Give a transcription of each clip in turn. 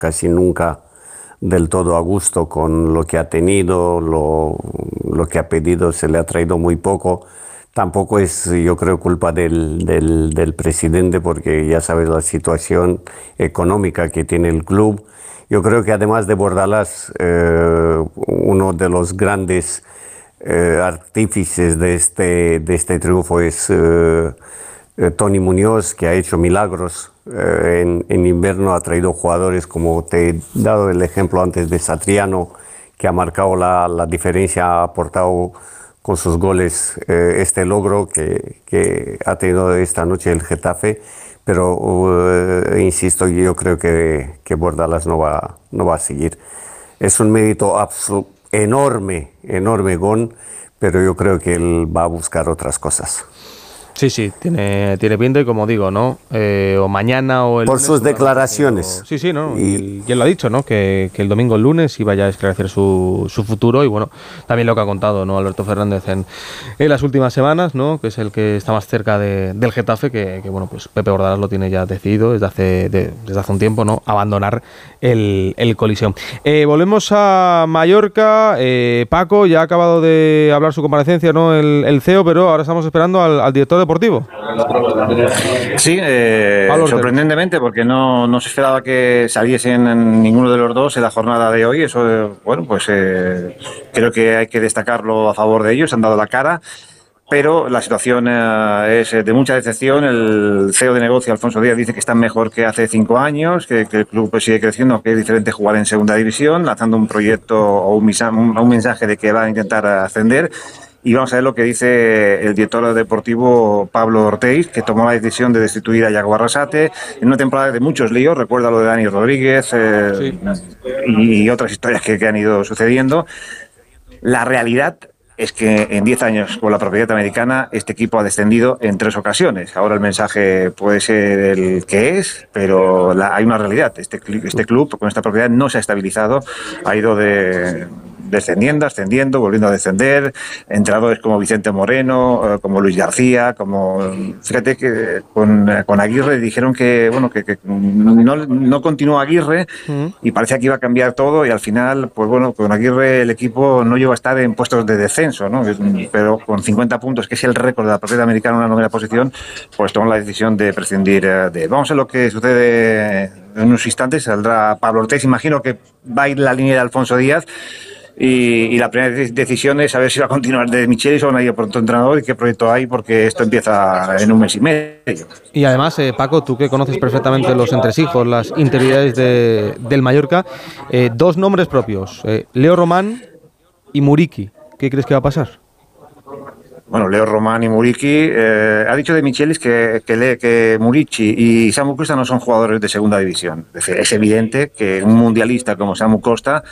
casi nunca del todo a gusto con lo que ha tenido, lo que ha pedido, se le ha traído muy poco. Tampoco es, yo creo, culpa del presidente, porque ya sabes la situación económica que tiene el club. Yo creo que además de Bordalás, uno de los grandes artífices de este triunfo es Tony Muñoz, que ha hecho milagros. En invierno ha traído jugadores, como te he dado el ejemplo antes de Satriano, que ha marcado la diferencia, ha aportado con sus goles este logro que ha tenido esta noche el Getafe. Pero insisto, yo creo que Bordalás no va a seguir. Es un mérito enorme, Gon, pero yo creo que él va a buscar otras cosas. Sí, tiene pinta, y como digo, ¿no? O mañana o el por lunes, sus declaraciones. Sí, ¿no? Y él lo ha dicho, ¿no? Que el domingo, el lunes, iba ya a esclarecer su futuro, y bueno, también lo que ha contado, ¿no? Alberto Fernández en las últimas semanas, ¿no? Que es el que está más cerca del Getafe, que bueno, pues Pepe Bordalás lo tiene ya decidido desde hace un tiempo, ¿no? Abandonar el Coliseum. Volvemos a Mallorca. Paco ya ha acabado de hablar su comparecencia, ¿no? El CEO, pero ahora estamos esperando al director deportivo. Sí, sorprendentemente, porque no se esperaba que saliesen ninguno de los dos en la jornada de hoy. Eso, bueno, pues creo que hay que destacarlo a favor de ellos, han dado la cara. Pero la situación es de mucha decepción. El CEO de negocio, Alfonso Díaz, dice que están mejor que hace 5 años, que el club pues sigue creciendo, que es diferente jugar en segunda división, lanzando un proyecto o un mensaje de que va a intentar ascender. Y vamos a ver lo que dice el director deportivo Pablo Orteiz, que tomó la decisión de destituir a Yago Arrasate en una temporada de muchos líos. Recuerda lo de Dani Rodríguez y otras historias que han ido sucediendo. La realidad es que en 10 años con la propiedad americana este equipo ha descendido en 3 ocasiones. Ahora el mensaje puede ser el que es, pero hay una realidad. Este club con esta propiedad no se ha estabilizado, ha ido descendiendo, ascendiendo, volviendo a descender. Entrenadores como Vicente Moreno, como Luis García, fíjate que con Aguirre dijeron que no continuó Aguirre, y parecía que iba a cambiar todo, y al final, pues bueno, con Aguirre el equipo no llegó a estar en puestos de descenso, ¿no? Pero con 50 puntos, que es el récord de la propiedad americana en una 9ª posición, pues tomó la decisión de prescindir de él. Vamos a ver lo que sucede en unos instantes. Saldrá Pablo Orteiz, imagino que va a ir la línea de Alfonso Díaz. Y la primera decisión es saber si va a continuar de Michelis o no hay pronto entrenador y qué proyecto hay, porque esto empieza en un mes y medio. Y además, Paco, tú que conoces perfectamente los entresijos, las interioridades del Mallorca, 2 nombres propios, Leo Román y Muriqui. ¿Qué crees que va a pasar? Bueno, Leo Román y Muriqui, ha dicho de Michelis que Muriqui y Samu Costa no son jugadores de segunda división. Es decir, es evidente que un mundialista como Samu Costa,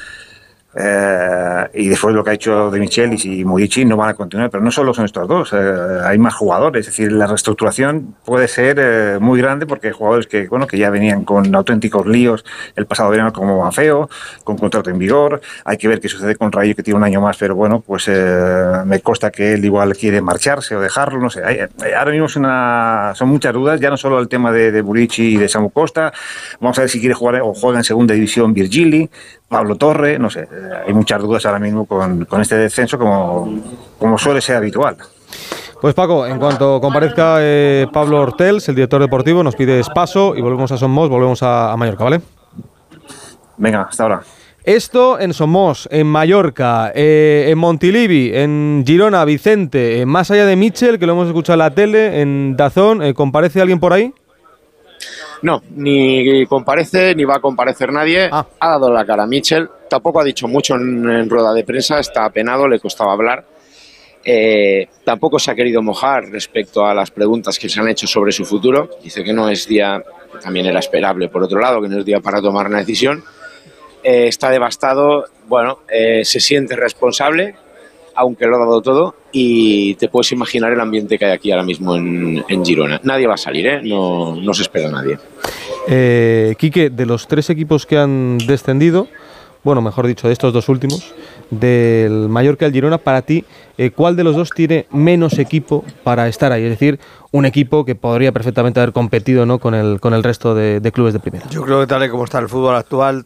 y después lo que ha hecho de Michelis y Muriqui, no van a continuar, pero no solo son estos dos, hay más jugadores. Es decir, la reestructuración puede ser muy grande, porque hay jugadores que ya venían con auténticos líos el pasado verano, como Mafeo, con contrato en vigor. Hay que ver qué sucede con Rayo, que tiene un año más, pero bueno, pues me consta que él igual quiere marcharse o dejarlo, no sé. Ahora mismo son muchas dudas, ya no solo el tema de Muriqui y de Samu Costa. Vamos a ver si quiere jugar o juega en segunda división Virgili, Pablo Torre, no sé. Hay muchas dudas ahora mismo con este descenso, como suele ser habitual. Pues Paco, en cuanto comparezca Pablo Ortels, el director deportivo, nos pides paso y volvemos a Somos, volvemos a Mallorca, ¿vale? Venga, hasta ahora. Esto en Somos, en Mallorca, en Montilivi, en Girona, Vicente, más allá de Mitchell, que lo hemos escuchado en la tele, en DAZN, ¿comparece alguien por ahí? No, ni comparece ni va a comparecer nadie. Ha dado la cara a Mitchell, tampoco ha dicho mucho en rueda de prensa, está apenado, le costaba hablar. Tampoco se ha querido mojar respecto a las preguntas que se han hecho sobre su futuro. Dice que no es día, también era esperable por otro lado, que no es día para tomar una decisión. Está devastado, se siente responsable, aunque lo ha dado todo, y te puedes imaginar el ambiente que hay aquí ahora mismo en Girona. Nadie va a salir, no se espera a nadie. Quique, de los 3 equipos que han descendido, mejor dicho, de estos 2 últimos, del Mallorca y el Girona, para ti, ¿cuál de los 2 tiene menos equipo para estar ahí? Es decir, un equipo que podría perfectamente haber competido, ¿no?, con el resto de clubes de primera. Yo creo que tal y como está el fútbol actual,